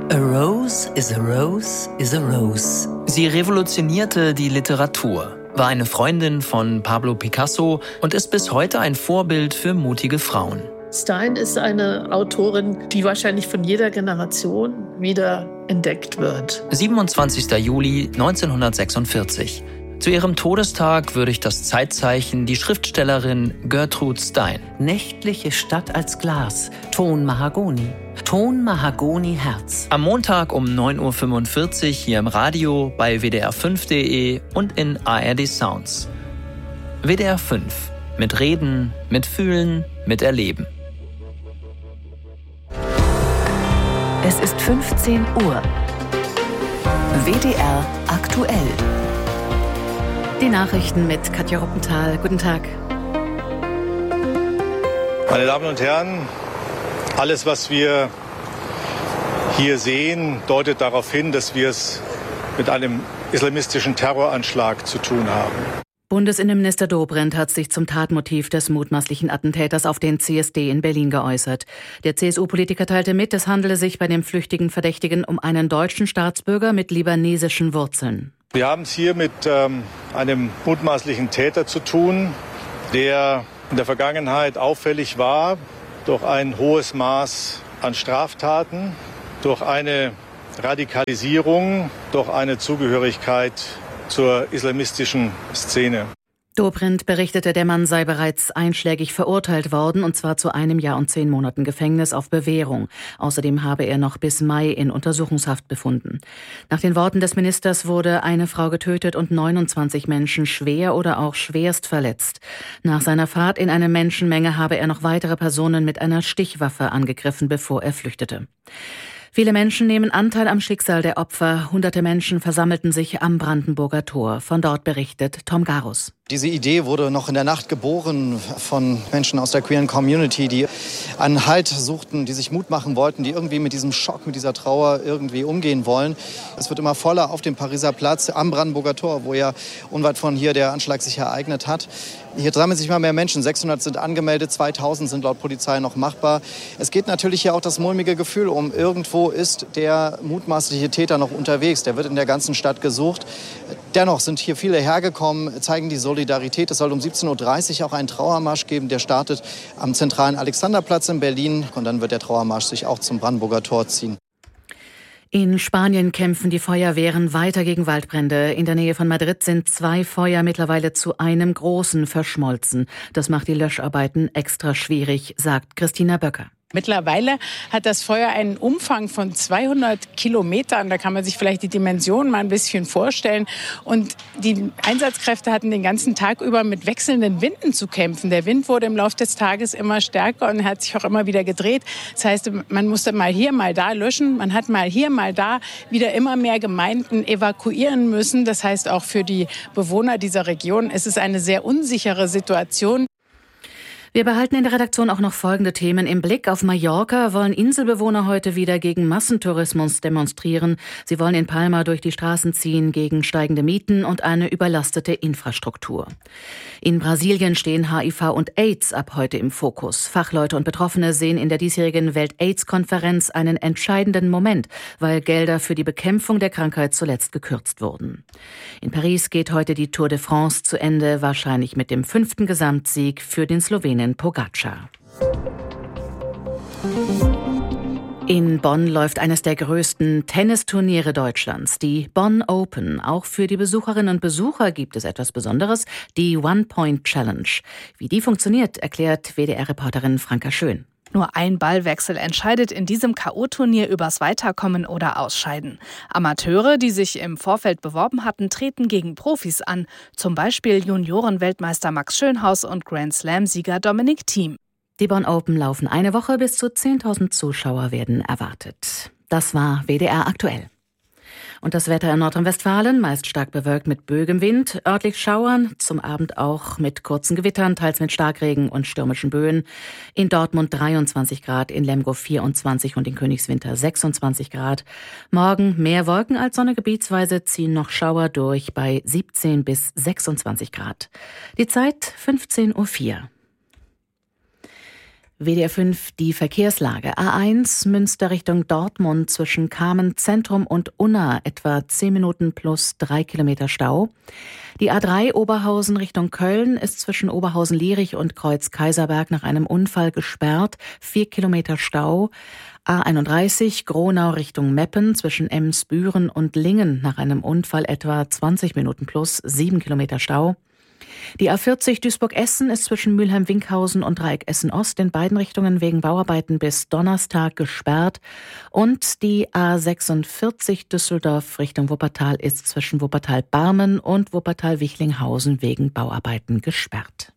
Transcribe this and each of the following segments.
A rose is a rose is a rose. Sie revolutionierte die Literatur, war eine Freundin von Pablo Picasso und ist bis heute ein Vorbild für mutige Frauen. Stein ist eine Autorin, die wahrscheinlich von jeder Generation wieder entdeckt wird. 27. Juli 1946. Zu ihrem Todestag würdigt das Zeitzeichen die Schriftstellerin Gertrude Stein. Nächtliche Stadt als Glas, Ton Mahagoni. Ton Mahagoni Herz. Am Montag um 9.45 Uhr hier im Radio, bei WDR5.de und in ARD Sounds. WDR 5. Mit Reden, mit Fühlen, mit Erleben. Es ist 15 Uhr. WDR aktuell. Die Nachrichten mit Katja Ruppenthal. Guten Tag. Meine Damen und Herren, alles, was wir hier sehen, deutet darauf hin, dass wir es mit einem islamistischen Terroranschlag zu tun haben. Bundesinnenminister Dobrindt hat sich zum Tatmotiv des mutmaßlichen Attentäters auf den CSD in Berlin geäußert. Der CSU-Politiker teilte mit, es handele sich bei dem flüchtigen Verdächtigen um einen deutschen Staatsbürger mit libanesischen Wurzeln. Wir haben es hier mit einem mutmaßlichen Täter zu tun, der in der Vergangenheit auffällig war durch ein hohes Maß an Straftaten, durch eine Radikalisierung, durch eine Zugehörigkeit zur islamistischen Szene. Dobrindt berichtete, der Mann sei bereits einschlägig verurteilt worden, und zwar zu 1 Jahr und 10 Monaten Gefängnis auf Bewährung. Außerdem habe er noch bis Mai in Untersuchungshaft befunden. Nach den Worten des Ministers wurde eine Frau getötet und 29 Menschen schwer oder auch schwerst verletzt. Nach seiner Fahrt in eine Menschenmenge habe er noch weitere Personen mit einer Stichwaffe angegriffen, bevor er flüchtete. Viele Menschen nehmen Anteil am Schicksal der Opfer. Hunderte Menschen versammelten sich am Brandenburger Tor. Von dort berichtet Tom Garus. Diese Idee wurde noch in der Nacht geboren von Menschen aus der queeren Community, die einen Halt suchten, die sich Mut machen wollten, die irgendwie mit diesem Schock, mit dieser Trauer irgendwie umgehen wollen. Es wird immer voller auf dem Pariser Platz am Brandenburger Tor, wo ja unweit von hier der Anschlag sich ereignet hat. Hier sammeln sich immer mehr Menschen. 600 sind angemeldet, 2000 sind laut Polizei noch machbar. Es geht natürlich hier auch das mulmige Gefühl um. Irgendwo ist der mutmaßliche Täter noch unterwegs. Der wird in der ganzen Stadt gesucht. Dennoch sind hier viele hergekommen, zeigen die Solidarität. Es soll um 17.30 Uhr auch einen Trauermarsch geben. Der startet am zentralen Alexanderplatz in Berlin. Und dann wird der Trauermarsch sich auch zum Brandenburger Tor ziehen. In Spanien kämpfen die Feuerwehren weiter gegen Waldbrände. In der Nähe von Madrid sind 2 Feuer mittlerweile zu einem großen verschmolzen. Das macht die Löscharbeiten extra schwierig, sagt Christina Böcker. Mittlerweile hat das Feuer einen Umfang von 200 Kilometern. Da kann man sich vielleicht die Dimensionen mal ein bisschen vorstellen. Und die Einsatzkräfte hatten den ganzen Tag über mit wechselnden Winden zu kämpfen. Der Wind wurde im Laufe des Tages immer stärker und hat sich auch immer wieder gedreht. Das heißt, man musste mal hier, mal da löschen. Man hat mal hier, mal da wieder immer mehr Gemeinden evakuieren müssen. Das heißt, auch für die Bewohner dieser Region ist es eine sehr unsichere Situation. Wir behalten in der Redaktion auch noch folgende Themen im Blick. Auf Mallorca wollen Inselbewohner heute wieder gegen Massentourismus demonstrieren. Sie wollen in Palma durch die Straßen ziehen gegen steigende Mieten und eine überlastete Infrastruktur. In Brasilien stehen HIV und AIDS ab heute im Fokus. Fachleute und Betroffene sehen in der diesjährigen Welt-AIDS-Konferenz einen entscheidenden Moment, weil Gelder für die Bekämpfung der Krankheit zuletzt gekürzt wurden. In Paris geht heute die Tour de France zu Ende, wahrscheinlich mit dem 5. Gesamtsieg für den Slowenen Pogačar. In Bonn läuft eines der größten Tennisturniere Deutschlands, die Bonn Open. Auch für die Besucherinnen und Besucher gibt es etwas Besonderes, die One-Point-Challenge. Wie die funktioniert, erklärt WDR-Reporterin Franka Schön. Nur ein Ballwechsel entscheidet in diesem K.O.-Turnier übers Weiterkommen oder Ausscheiden. Amateure, die sich im Vorfeld beworben hatten, treten gegen Profis an. Zum Beispiel Junioren-Weltmeister Max Schönhaus und Grand-Slam-Sieger Dominic Thiem. Die Bonn Open laufen eine Woche, bis zu 10.000 Zuschauer werden erwartet. Das war WDR aktuell. Und das Wetter in Nordrhein-Westfalen, meist stark bewölkt mit böigem Wind, örtlich Schauern, zum Abend auch mit kurzen Gewittern, teils mit Starkregen und stürmischen Böen. In Dortmund 23 Grad, in Lemgo 24 und in Königswinter 26 Grad. Morgen mehr Wolken als Sonne, gebietsweise ziehen noch Schauer durch bei 17 bis 26 Grad. Die Zeit 15.04 Uhr. WDR 5, die Verkehrslage. A1 Münster Richtung Dortmund zwischen Kamen Zentrum und Unna etwa 10 Minuten plus 3 Kilometer Stau. Die A3 Oberhausen Richtung Köln ist zwischen Oberhausen-Lierich und Kreuz Kaiserberg nach einem Unfall gesperrt, 4 Kilometer Stau. A31 Gronau Richtung Meppen zwischen Ems-Büren und Lingen nach einem Unfall etwa 20 Minuten plus 7 Kilometer Stau. Die A40 Duisburg-Essen ist zwischen Mülheim-Winkhausen und Dreieck Essen-Ost in beiden Richtungen wegen Bauarbeiten bis Donnerstag gesperrt. Und die A46 Düsseldorf Richtung Wuppertal ist zwischen Wuppertal-Barmen und Wuppertal-Wichlinghausen wegen Bauarbeiten gesperrt.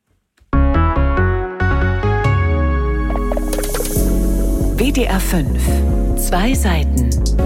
WDR 5. 2 Seiten.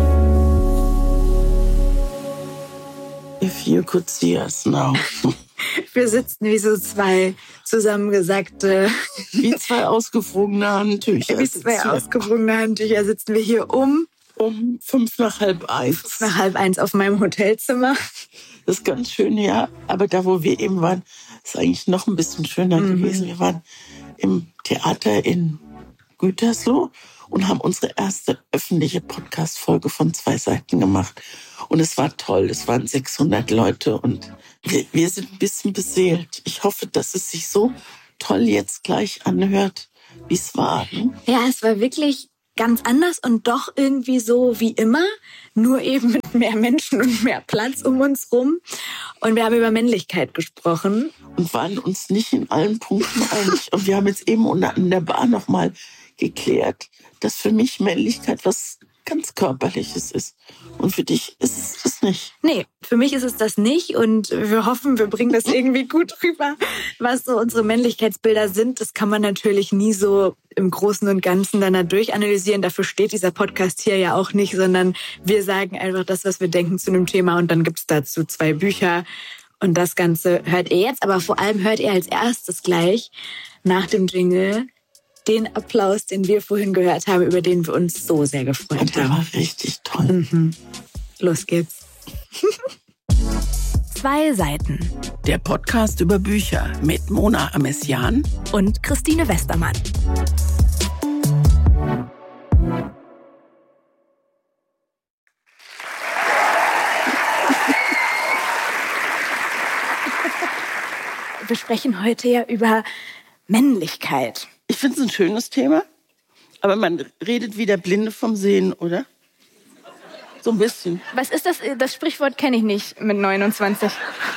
If you could see us now. Wir sitzen wie so zwei zusammengesackte... Wie zwei ausgefrorene Handtücher. Wie zwei ausgefrorene Handtücher sitzen wir hier um 1:55. 1:55 auf meinem Hotelzimmer. Das ist ganz schön, ja. Aber da, wo wir eben waren, ist eigentlich noch ein bisschen schöner gewesen. Wir waren im Theater in Gütersloh und haben unsere erste öffentliche Podcast-Folge von 2 Seiten gemacht. Und es war toll. Es waren 600 Leute und wir sind ein bisschen beseelt. Ich hoffe, dass es sich so toll jetzt gleich anhört, wie es war. Ne? Ja, es war wirklich ganz anders und doch irgendwie so wie immer, nur eben mit mehr Menschen und mehr Platz um uns rum. Und wir haben über Männlichkeit gesprochen. Und waren uns nicht in allen Punkten einig. Und wir haben jetzt eben an der Bar nochmal geklärt, dass für mich Männlichkeit was ganz Körperliches ist. Und für dich ist es das nicht. Nee, für mich ist es das nicht. Und wir hoffen, wir bringen das irgendwie gut rüber, was so unsere Männlichkeitsbilder sind. Das kann man natürlich nie so im Großen und Ganzen dann da durchanalysieren. Dafür steht dieser Podcast hier ja auch nicht, sondern wir sagen einfach das, was wir denken zu einem Thema. Und dann gibt es dazu 2 Bücher. Und das Ganze hört ihr jetzt. Aber vor allem hört ihr als erstes gleich nach dem Jingle den Applaus, den wir vorhin gehört haben, über den wir uns so sehr gefreut haben. Der war richtig toll. Los geht's. 2 Seiten. Der Podcast über Bücher mit Mona Amessian und Christine Westermann. Wir sprechen heute ja über Männlichkeit. Ich finde es ein schönes Thema, aber man redet wie der Blinde vom Sehen, oder? So ein bisschen. Was ist das? Das Sprichwort kenne ich nicht mit 29.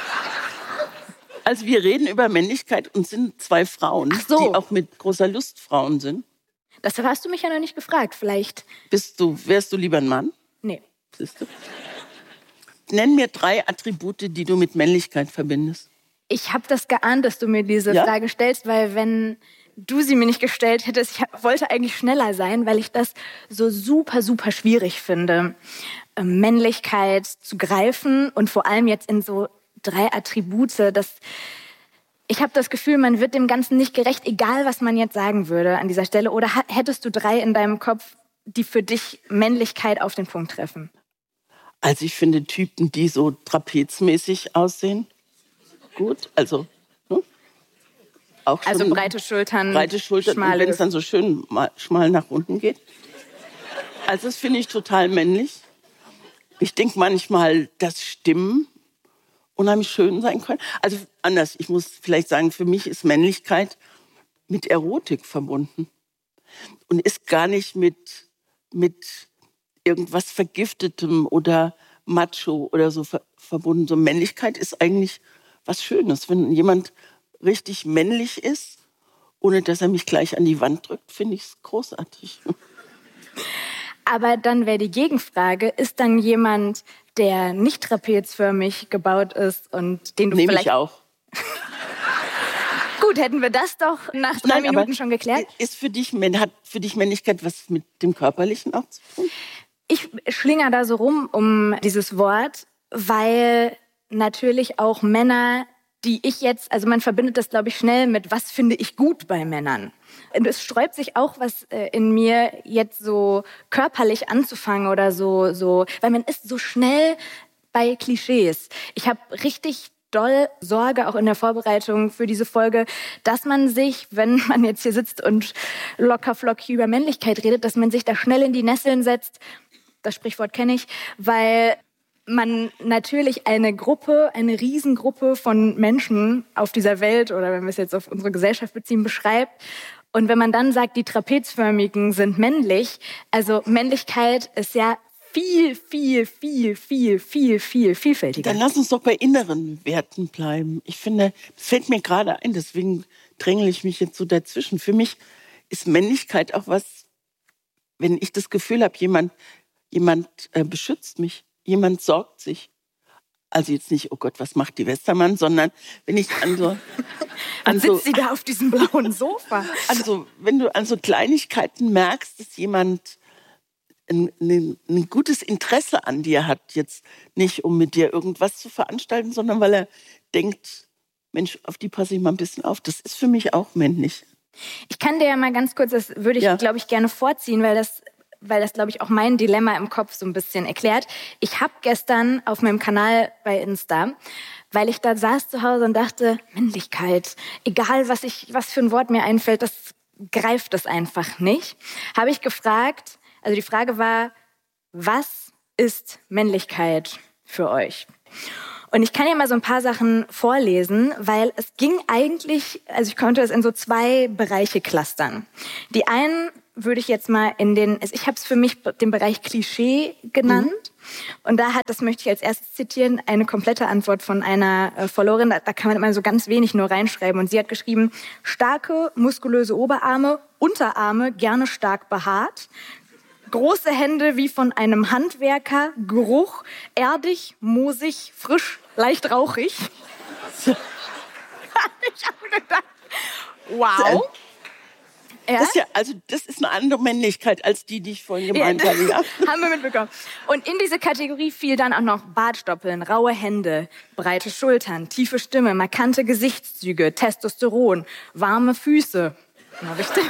Also wir reden über Männlichkeit und sind 2 Frauen, Ach so. Die auch mit großer Lust Frauen sind. Das hast du mich ja noch nicht gefragt, vielleicht. Wärst du lieber ein Mann? Nee. Siehst du? Nenn mir 3 Attribute, die du mit Männlichkeit verbindest. Ich habe das geahnt, dass du mir diese Frage stellst, weil wenn du sie mir nicht gestellt hättest, ich wollte eigentlich schneller sein, weil ich das so super, super schwierig finde, Männlichkeit zu greifen und vor allem jetzt in so 3 Attribute. Ich habe das Gefühl, man wird dem Ganzen nicht gerecht, egal was man jetzt sagen würde an dieser Stelle. Oder hättest du 3 in deinem Kopf, die für dich Männlichkeit auf den Punkt treffen? Also ich finde Typen, die so trapezmäßig aussehen, gut. Also auch schon also breite Schultern, schmale. Und wenn es dann so schön schmal nach unten geht. Also das finde ich total männlich. Ich denke manchmal, dass Stimmen unheimlich schön sein können. Also anders, ich muss vielleicht sagen, für mich ist Männlichkeit mit Erotik verbunden. Und ist gar nicht mit irgendwas Vergiftetem oder Macho oder so verbunden. So Männlichkeit ist eigentlich was Schönes. Wenn jemand richtig männlich ist, ohne dass er mich gleich an die Wand drückt, finde ich es großartig. Aber dann wäre die Gegenfrage, ist dann jemand, der nicht trapezförmig gebaut ist und den du Nehme vielleicht... ich auch. Gut, hätten wir das doch nach 3 Minuten schon geklärt. Hat für dich Männlichkeit was mit dem Körperlichen auch zu tun? Ich schlinger da so rum um dieses Wort, weil natürlich auch Männer, die ich jetzt, also man verbindet das, glaube ich, schnell mit, was finde ich gut bei Männern. Und es sträubt sich auch was in mir, jetzt so körperlich anzufangen oder so, weil man ist so schnell bei Klischees. Ich habe richtig doll Sorge, auch in der Vorbereitung für diese Folge, dass man sich, wenn man jetzt hier sitzt und locker flockig über Männlichkeit redet, dass man sich da schnell in die Nesseln setzt. Das Sprichwort kenne ich, weil man natürlich eine Riesengruppe von Menschen auf dieser Welt, oder wenn wir es jetzt auf unsere Gesellschaft beziehen, beschreibt. Und wenn man dann sagt, die Trapezförmigen sind männlich, also Männlichkeit ist ja viel vielfältiger. Dann lass uns doch bei inneren Werten bleiben. Ich finde, das fällt mir gerade ein, deswegen drängle ich mich jetzt so dazwischen. Für mich ist Männlichkeit auch was, wenn ich das Gefühl habe, jemand beschützt mich, jemand sorgt sich. Also jetzt nicht, oh Gott, was macht die Westermann, sondern wenn ich Dann sitzt sie da auf diesem blauen Sofa. Also wenn du an so Kleinigkeiten merkst, dass jemand ein gutes Interesse an dir hat, jetzt nicht, um mit dir irgendwas zu veranstalten, sondern weil er denkt, Mensch, auf die passe ich mal ein bisschen auf. Das ist für mich auch männlich. Ich kann dir ja mal ganz kurz, das würde ich, glaube ich, gerne vorziehen, weil das, glaube ich, auch mein Dilemma im Kopf so ein bisschen erklärt. Ich habe gestern auf meinem Kanal bei Insta, weil ich da saß zu Hause und dachte, Männlichkeit, egal was für ein Wort mir einfällt, das greift es einfach nicht, habe ich gefragt. Also die Frage war, was ist Männlichkeit für euch? Und ich kann ja mal so ein paar Sachen vorlesen, weil es ging eigentlich, also ich konnte es in so 2 Bereiche clustern. Die einen würde ich jetzt mal ich habe es für mich den Bereich Klischee genannt. Und das möchte ich als erstes zitieren, eine komplette Antwort von einer Followerin. Da kann man immer so ganz wenig nur reinschreiben. Und sie hat geschrieben, starke, muskulöse Oberarme, Unterarme, gerne stark behaart. Große Hände wie von einem Handwerker, Geruch, erdig, moosig, frisch, leicht rauchig. Ich habe gedacht, wow. Das ist eine andere Männlichkeit als die ich vorhin gemeint habe. Ja. Haben wir mitbekommen. Und in diese Kategorie fiel dann auch noch Bartstoppeln, raue Hände, breite Schultern, tiefe Stimme, markante Gesichtszüge, Testosteron, warme Füße. Na, richtig.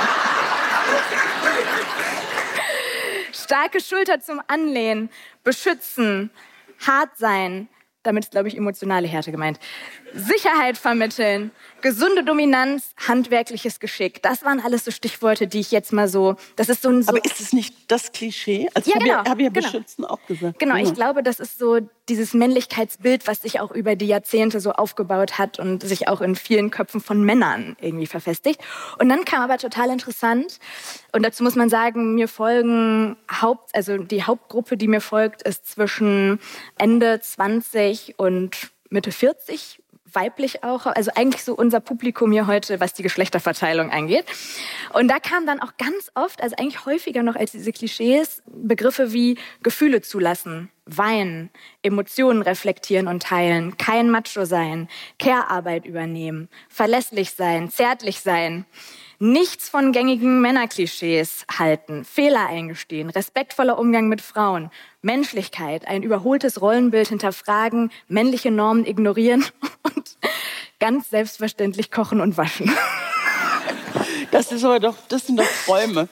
Starke Schulter zum Anlehnen, beschützen, hart sein, damit ist, glaube ich, emotionale Härte gemeint, Sicherheit vermitteln, gesunde Dominanz, handwerkliches Geschick. Das waren alles so Stichworte, die ich jetzt mal so... Das ist so ein... Aber ist es nicht das Klischee? Also ja, genau. Habe ich beschützen auch gesagt. Genau, ich glaube, das ist so dieses Männlichkeitsbild, was sich auch über die Jahrzehnte so aufgebaut hat und sich auch in vielen Köpfen von Männern irgendwie verfestigt. Und dann kam aber total interessant, und dazu muss man sagen, mir folgen die Hauptgruppe, die mir folgt, ist zwischen Ende 20 und Mitte 40, weiblich auch, also eigentlich so unser Publikum hier heute, was die Geschlechterverteilung angeht. Und da kamen dann auch ganz oft, also eigentlich häufiger noch als diese Klischees, Begriffe wie Gefühle zulassen, weinen, Emotionen reflektieren und teilen, kein Macho sein, Care-Arbeit übernehmen, verlässlich sein, zärtlich sein, nichts von gängigen Männerklischees halten, Fehler eingestehen, respektvoller Umgang mit Frauen, Menschlichkeit, ein überholtes Rollenbild hinterfragen, männliche Normen ignorieren und ganz selbstverständlich kochen und waschen. Das sind doch Träume.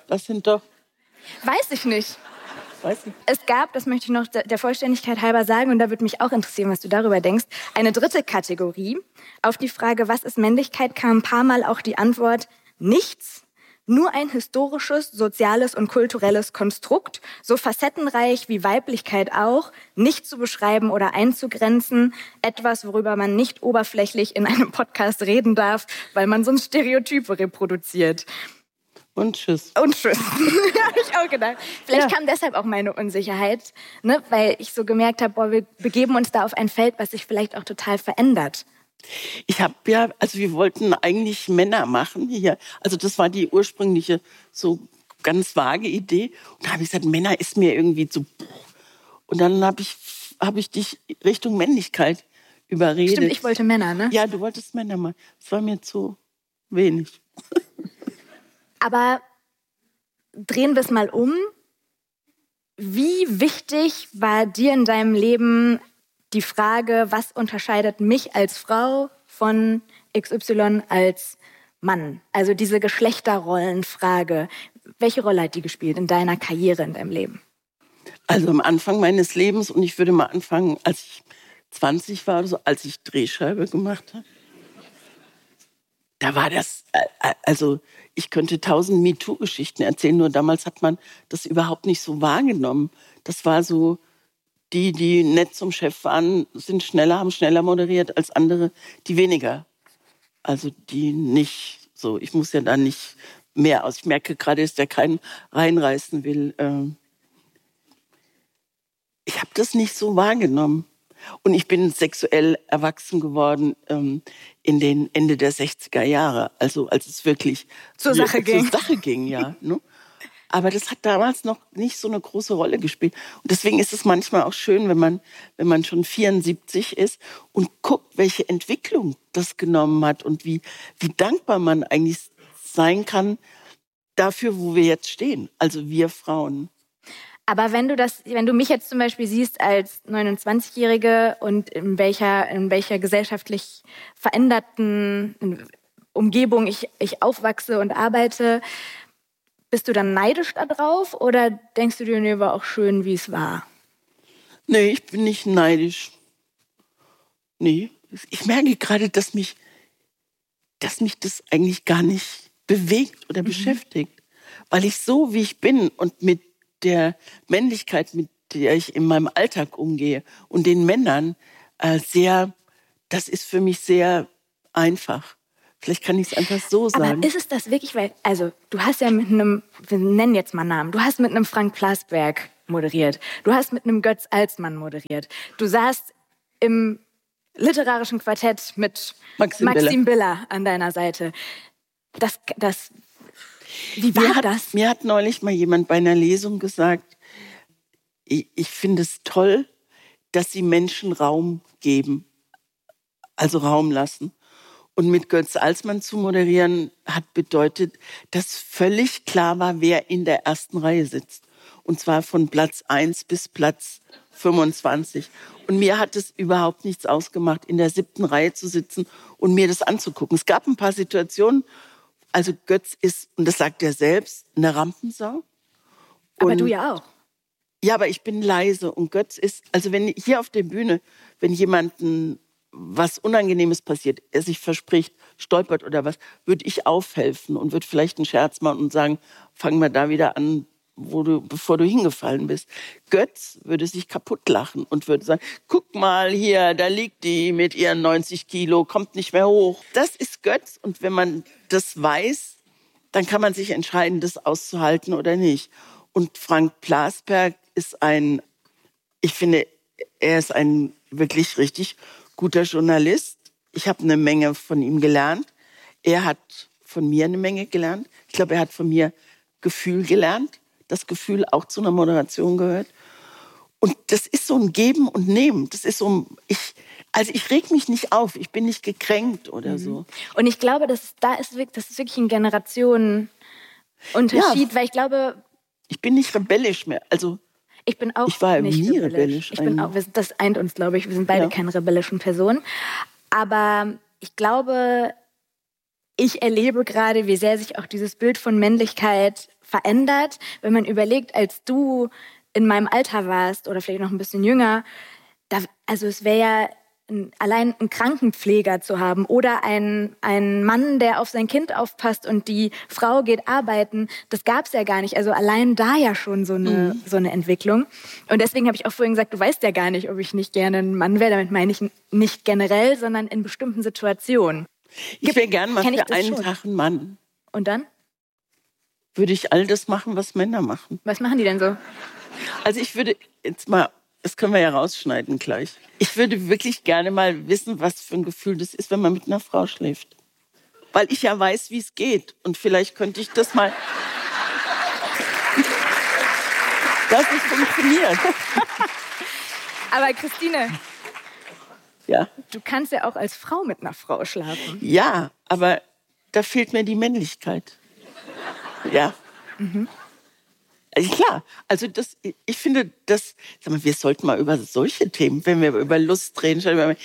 Weiß ich nicht. Es gab, das möchte ich noch der Vollständigkeit halber sagen, und da würde mich auch interessieren, was du darüber denkst, eine dritte Kategorie. Auf die Frage, was ist Männlichkeit, kam ein paar Mal auch die Antwort, nichts, nur ein historisches, soziales und kulturelles Konstrukt, so facettenreich wie Weiblichkeit auch, nicht zu beschreiben oder einzugrenzen, etwas, worüber man nicht oberflächlich in einem Podcast reden darf, weil man sonst Stereotype reproduziert. Und tschüss. Habe ich auch gedacht. Vielleicht kam deshalb auch meine Unsicherheit, ne? Weil ich so gemerkt habe, wir begeben uns da auf ein Feld, was sich vielleicht auch total verändert. Wir wollten eigentlich Männer machen hier. Also das war die ursprüngliche, so ganz vage Idee. Und da habe ich gesagt, Männer ist mir irgendwie zu... Und dann habe ich dich Richtung Männlichkeit überredet. Stimmt, ich wollte Männer, ne? Ja, du wolltest Männer machen. Das war mir zu wenig. Aber drehen wir es mal um. Wie wichtig war dir in deinem Leben die Frage, was unterscheidet mich als Frau von XY als Mann? Also diese Geschlechterrollenfrage. Welche Rolle hat die gespielt in deiner Karriere, in deinem Leben? Also am Anfang meines Lebens, und ich würde mal anfangen, als ich 20 war oder so, als ich Drehscheibe gemacht habe. Da war das, also ich könnte 1000 MeToo-Geschichten erzählen, nur damals hat man das überhaupt nicht so wahrgenommen. Das war so, die nett zum Chef waren, haben schneller moderiert als andere, die weniger. Also die nicht so, ich muss ja da nicht mehr aus. Ich merke gerade, dass der keinen reinreißen will. Ich habe das nicht so wahrgenommen. Und ich bin sexuell erwachsen geworden in den Ende der 60er Jahre. Also als es wirklich zur Sache ging, ja. Ne? Aber das hat damals noch nicht so eine große Rolle gespielt. Und deswegen ist es manchmal auch schön, wenn man schon 74 ist und guckt, welche Entwicklung das genommen hat und wie dankbar man eigentlich sein kann dafür, wo wir jetzt stehen. Also wir Frauen. Aber wenn du mich jetzt zum Beispiel siehst als 29-Jährige und in welcher gesellschaftlich veränderten Umgebung ich aufwachse und arbeite, bist du dann neidisch darauf oder denkst du dir, nee, war auch schön, wie es war? Nee, ich bin nicht neidisch. Nee, ich merke gerade, dass mich das eigentlich gar nicht bewegt oder beschäftigt. Weil ich so, wie ich bin und mit der Männlichkeit, mit der ich in meinem Alltag umgehe und den Männern, das ist für mich sehr einfach. Vielleicht kann ich es einfach so sagen. Aber ist es das wirklich, weil, also du hast ja wir nennen jetzt mal Namen, du hast mit einem Frank Plasberg moderiert, du hast mit einem Götz Alsmann moderiert, du saßt im literarischen Quartett mit Maxim Biller an deiner Seite. Wie war das? Mir hat neulich mal jemand bei einer Lesung gesagt, ich finde es toll, dass sie Menschen Raum geben, also Raum lassen. Und mit Götz Alsmann zu moderieren hat bedeutet, dass völlig klar war, wer in der ersten Reihe sitzt. Und zwar von Platz 1 bis Platz 25. Und mir hat es überhaupt nichts ausgemacht, in der 7. Reihe zu sitzen und mir das anzugucken. Es gab ein paar Situationen, also Götz ist, und das sagt er selbst, eine Rampensau. Aber du ja auch. Ja, aber ich bin leise. Und Götz ist, also wenn hier auf der Bühne, wenn jemanden was Unangenehmes passiert, er sich verspricht, stolpert oder was, würde ich aufhelfen und würde vielleicht einen Scherz machen und sagen, fang mal da wieder an, bevor du hingefallen bist. Götz würde sich kaputt lachen und würde sagen, guck mal hier, da liegt die mit ihren 90 Kilo, kommt nicht mehr hoch. Das ist Götz und wenn man das weiß, dann kann man sich entscheiden, das auszuhalten oder nicht. Und Frank Plasberg ist ich finde, er ist ein wirklich richtig guter Journalist. Ich habe eine Menge von ihm gelernt. Er hat von mir eine Menge gelernt. Ich glaube, er hat von mir Gefühl gelernt. Das Gefühl auch zu einer Moderation gehört. Und das ist so ein Geben und Nehmen. Das ist so ich reg mich nicht auf. Ich bin nicht gekränkt oder so. Und ich glaube, das ist wirklich ein Generationenunterschied, ja, weil ich glaube... Ich bin nicht rebellisch mehr. Also ich war nicht nie rebellisch. Das eint uns, glaube ich. Wir sind beide keine rebellischen Personen. Aber ich glaube, ich erlebe gerade, wie sehr sich auch dieses Bild von Männlichkeit verändert. Wenn man überlegt, als du in meinem Alter warst oder vielleicht noch ein bisschen jünger, also es wäre ja allein einen Krankenpfleger zu haben oder einen Mann, der auf sein Kind aufpasst und die Frau geht arbeiten, das gab es ja gar nicht. Also allein da ja schon so eine Entwicklung. Und deswegen habe ich auch vorhin gesagt, du weißt ja gar nicht, ob ich nicht gerne ein Mann wäre. Damit meine ich nicht generell, sondern in bestimmten Situationen. Ich wäre gern mal für einen Tag ein Mann. Und dann? Würde ich all das machen, was Männer machen. Was machen die denn so? Also ich würde jetzt mal... Das können wir ja rausschneiden gleich. Ich würde wirklich gerne mal wissen, was für ein Gefühl das ist, wenn man mit einer Frau schläft. Weil ich ja weiß, wie es geht. Und vielleicht könnte ich das mal... dass es funktioniert. Aber Christine, ja? Du kannst ja auch als Frau mit einer Frau schlafen. Ja, aber da fehlt mir die Männlichkeit. Ja. Mhm. Klar, also ich finde, wir sollten mal über solche Themen, wenn wir über Lust reden,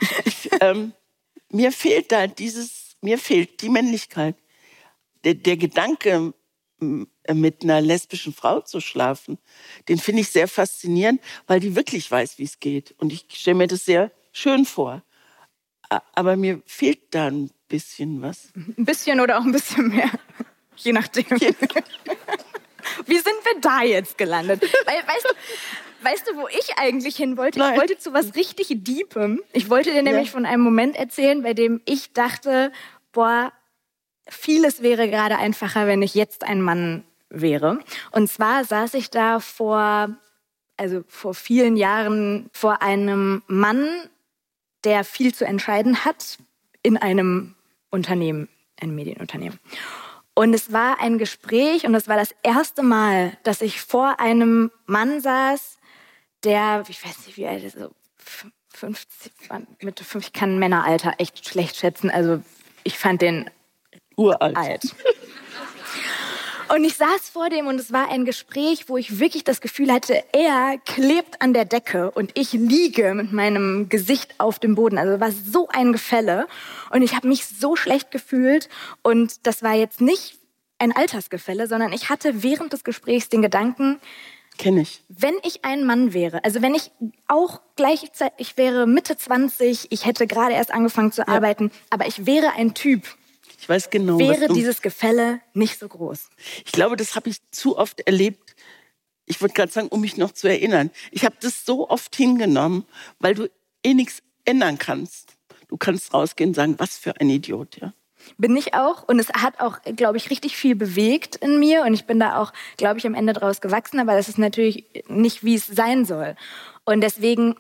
mir fehlt die Männlichkeit. Der Gedanke, mit einer lesbischen Frau zu schlafen, den finde ich sehr faszinierend, weil die wirklich weiß, wie es geht. Und ich stelle mir das sehr schön vor. Aber mir fehlt da ein bisschen was. Ein bisschen oder auch ein bisschen mehr. Je nachdem. Wie sind wir da jetzt gelandet? Weißt du, wo ich eigentlich hin wollte? Nein. Ich wollte zu was richtig Deepem. Ich wollte dir nämlich von einem Moment erzählen, bei dem ich dachte, vieles wäre gerade einfacher, wenn ich jetzt ein Mann wäre. Und zwar saß ich da vor vielen Jahren vor einem Mann, der viel zu entscheiden hat in einem Unternehmen, einem Medienunternehmen. Und es war ein Gespräch und es war das erste Mal, dass ich vor einem Mann saß, der, ich weiß nicht, wie alt ist, so 50, Mitte 50, ich kann Männeralter echt schlecht schätzen. Also ich fand den uralt. Und ich saß vor dem und es war ein Gespräch, wo ich wirklich das Gefühl hatte, er klebt an der Decke und ich liege mit meinem Gesicht auf dem Boden. Also es war so ein Gefälle und ich habe mich so schlecht gefühlt. Und das war jetzt nicht ein Altersgefälle, sondern ich hatte während des Gesprächs den Gedanken, kenne ich. Wenn ich ein Mann wäre, also wenn ich auch gleichzeitig, ich wäre Mitte 20, ich hätte gerade erst angefangen zu arbeiten, aber ich wäre ein Typ, ich weiß genau, wäre dieses Gefälle nicht so groß. Ich glaube, das habe ich zu oft erlebt. Ich wollte gerade sagen, um mich noch zu erinnern. Ich habe das so oft hingenommen, weil du nichts ändern kannst. Du kannst rausgehen und sagen, was für ein Idiot, ja. Bin ich auch. Und es hat auch, glaube ich, richtig viel bewegt in mir. Und ich bin da auch, glaube ich, am Ende draus gewachsen. Aber das ist natürlich nicht, wie es sein soll. Und deswegen